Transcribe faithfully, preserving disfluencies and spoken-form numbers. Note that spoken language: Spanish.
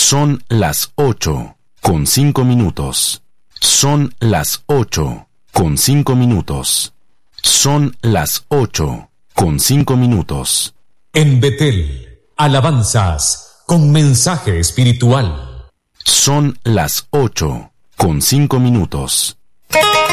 Son las ocho, con cinco minutos. Son las ocho, con cinco minutos. Son las ocho, con cinco minutos. En Betel, alabanzas con mensaje espiritual. Son las ocho, con cinco minutos.